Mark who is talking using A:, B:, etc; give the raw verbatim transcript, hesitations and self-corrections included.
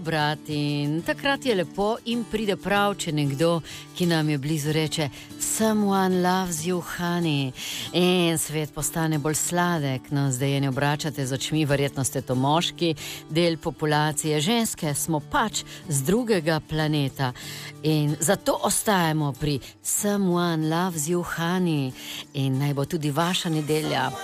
A: Brat, in takrat je lepo in pride prav, če nekdo, ki nam je blizu, reče Someone loves you, honey. In svet postane bolj sladek. No, zdaj je ne obračate z očmi, verjetno ste to moški, del populacije. Ženske smo pač z drugega planeta. In zato ostajamo pri Someone loves you, honey. In naj bo tudi vaša nedelja